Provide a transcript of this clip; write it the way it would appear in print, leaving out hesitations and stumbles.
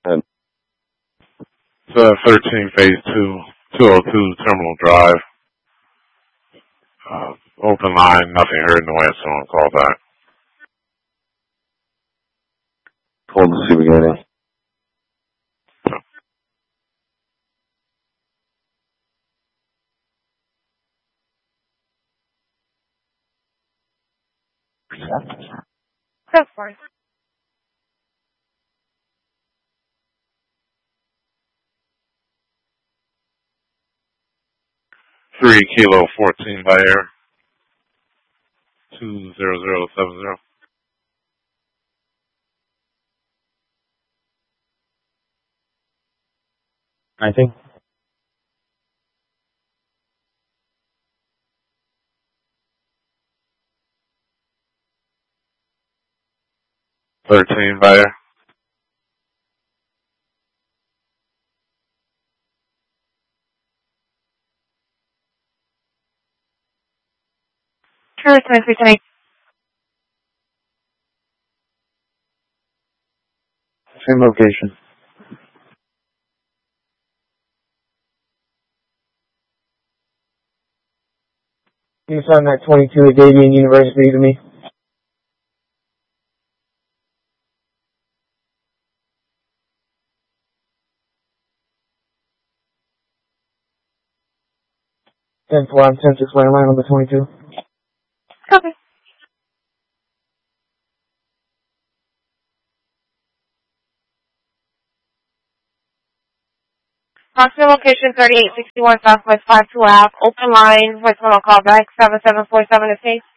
And 13 Phase 2, 202 Terminal Drive. Open line, nothing heard, no answer on call back. hold to see beginning. That's fine. Three Kilo 14 by air. 20070. I think. $13 by air. Sure, 23 Same location. You found that 22 at Davian University to me. Then 4 on census landline on the 22. Copy. Proximate location 3861 Southwest 52 Ave. Open line, voicemail call back 7747 to 6.